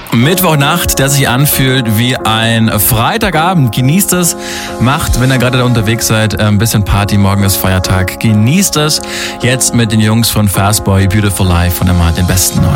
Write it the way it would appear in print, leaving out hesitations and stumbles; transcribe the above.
Mittwochnacht, der sich anfühlt wie ein Freitagabend. Genießt es, macht, wenn ihr gerade da unterwegs seid, ein bisschen Party. Morgen ist Feiertag. Genießt es jetzt mit den Jungs von Fastboy, Beautiful Life und immer den besten neuen.